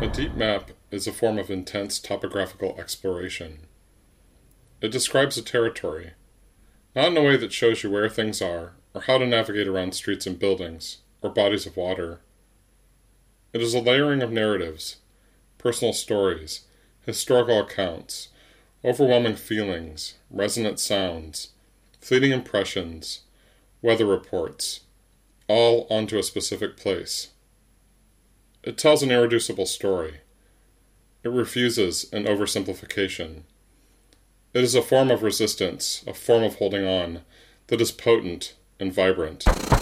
A deep map is a form of intense topographical exploration. It describes a territory, not in a way that shows you where things are, or how to navigate around streets and buildings, or bodies of water. It is a layering of narratives, personal stories, historical accounts, overwhelming feelings, resonant sounds, fleeting impressions, weather reports, all onto a specific place. It tells an irreducible story. It refuses an oversimplification. It is a form of resistance, a form of holding on, that is potent and vibrant.